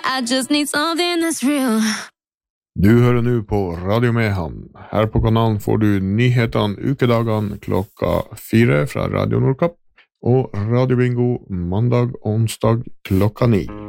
I just need something that's real. Du hører nå på Radio Mehamn. Her på kanalen får du nyhetene ukedagene 4 fra Radio Nordkapp og Radio Bingo mandag og onsdag 9.